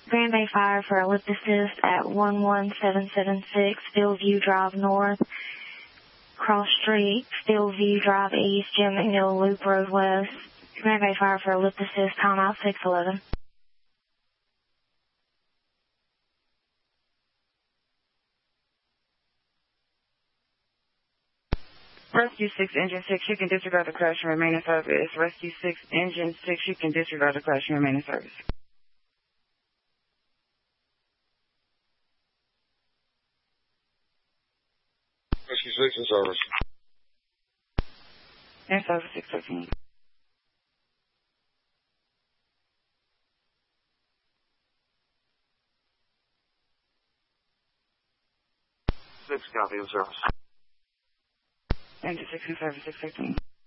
Grand Bay Fire for a lift assist at 11776 Stillview Drive North, Cross Street, Stillview Drive East, Jim McNeil Loop Road West. Grand Bay Fire for a lift assist, time out 611. Rescue 6, Engine 6, you can disregard the crash and remain in service. Rescue 6, Engine 6, you can disregard the crash and remain in service. Rescue 6 in service. In service 613. Six copy in service. Engine 6 in service 613.